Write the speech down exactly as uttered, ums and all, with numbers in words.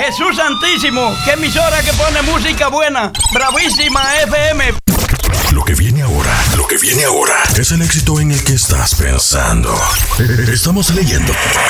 Jesús Santísimo, qué emisora que pone música buena. Bravísima F M. Lo que viene ahora, lo que viene ahora es el éxito en el que estás pensando. Estamos leyendo